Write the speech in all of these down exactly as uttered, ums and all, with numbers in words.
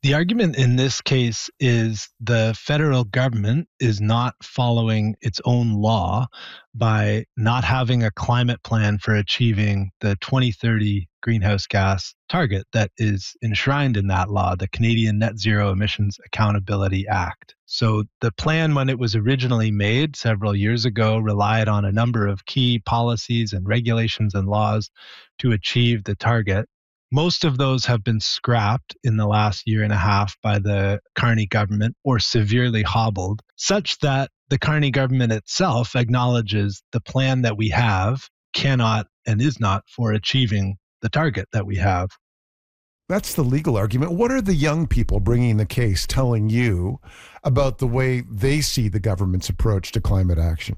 The argument in this case is the federal government is not following its own law by not having a climate plan for achieving the twenty thirty greenhouse gas target that is enshrined in that law, the Canadian Net Zero Emissions Accountability Act. So the plan, when it was originally made several years ago, relied on a number of key policies and regulations and laws to achieve the target. Most of those have been scrapped in the last year and a half by the Carney government or severely hobbled, such that the Carney government itself acknowledges the plan that we have cannot and is not for achieving the target that we have. That's the legal argument. What are the young people bringing the case telling you about the way they see the government's approach to climate action?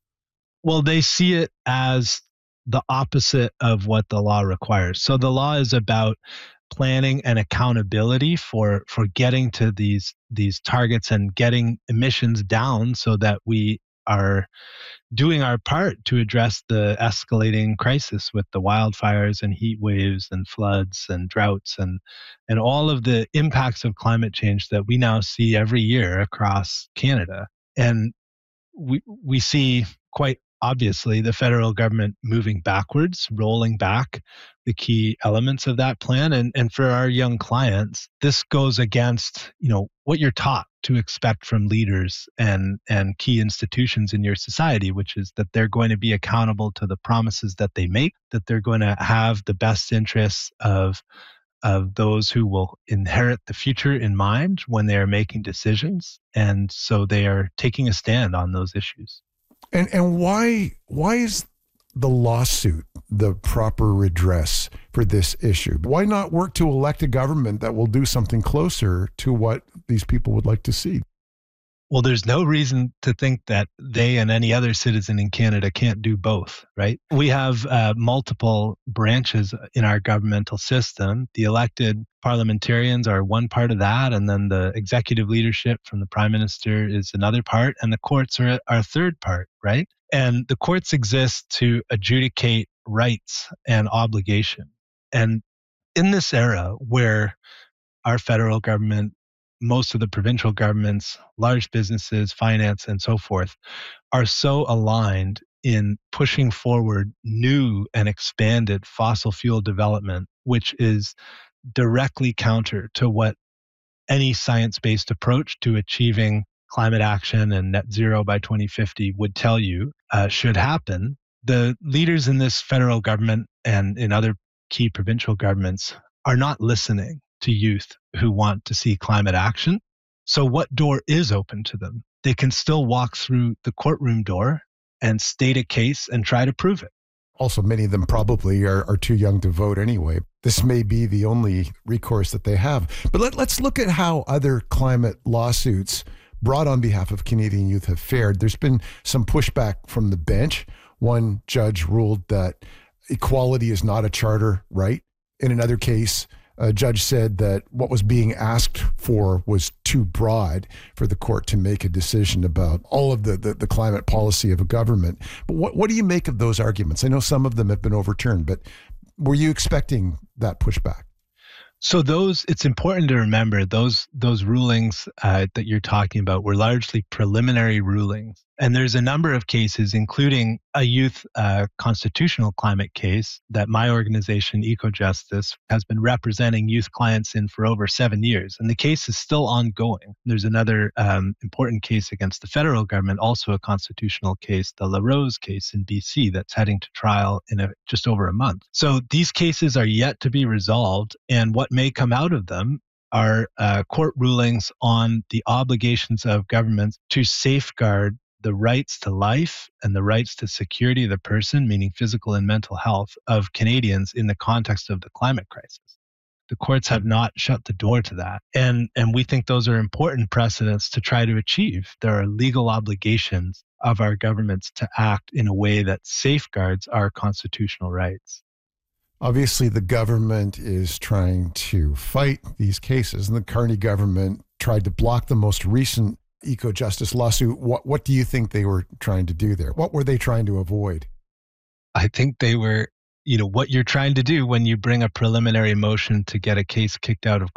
Well, they see it as the opposite of what the law requires. So the law is about planning and accountability for for getting to these these targets and getting emissions down so that we are doing our part to address the escalating crisis with the wildfires and heat waves and floods and droughts and and all of the impacts of climate change that we now see every year across Canada. And we we see quite obviously the federal government moving backwards, rolling back the key elements of that plan. And, and for our young clients, this goes against, you know, what you're taught to expect from leaders and, and key institutions in your society, which is that they're going to be accountable to the promises that they make, that they're going to have the best interests of of those who will inherit the future in mind when they are making decisions. And so they are taking a stand on those issues. And and why why is the lawsuit the proper redress for this issue? Why not work to elect a government that will do something closer to what these people would like to see? Well, there's no reason to think that they and any other citizen in Canada can't do both, right? We have uh, multiple branches in our governmental system. The elected parliamentarians are one part of that, and then the executive leadership from the Prime Minister is another part, and the courts are a third part, right? And the courts exist to adjudicate rights and obligation. And in this era where our federal government, most of the provincial governments, large businesses, finance, and so forth, are so aligned in pushing forward new and expanded fossil fuel development, which is directly counter to what any science-based approach to achieving climate action and net zero by twenty fifty would tell you uh, should happen. The leaders in this federal government and in other key provincial governments are not listening to youth who want to see climate action. So what door is open to them? They can still walk through the courtroom door and state a case and try to prove it. Also, many of them probably are, are too young to vote anyway. This may be the only recourse that they have. But let, let's look at how other climate lawsuits brought on behalf of Canadian youth have fared. There's been some pushback from the bench. One judge ruled that equality is not a charter right. In another case, a judge said that what was being asked for was too broad for the court to make a decision about all of the, the, the climate policy of a government. But what, what do you make of those arguments? I know some of them have been overturned, but were you expecting that pushback? So those, it's important to remember those those rulings uh, that you're talking about were largely preliminary rulings. And there's a number of cases, including a youth uh, constitutional climate case that my organization, EcoJustice, has been representing youth clients in for over seven years. And the case is still ongoing. There's another um, important case against the federal government, also a constitutional case, the LaRose case in B C, that's heading to trial in a, just over a month. So these cases are yet to be resolved. And what may come out of them are uh, court rulings on the obligations of governments to safeguard the rights to life and the rights to security of the person, meaning physical and mental health of Canadians in the context of the climate crisis. The courts have not shut the door to that. And, and we think those are important precedents to try to achieve. There are legal obligations of our governments to act in a way that safeguards our constitutional rights. Obviously, the government is trying to fight these cases, and the Carney government tried to block the most recent EcoJustice lawsuit. What what do you think they were trying to do there? What were they trying to avoid? I think they were, you know, what you're trying to do when you bring a preliminary motion to get a case kicked out of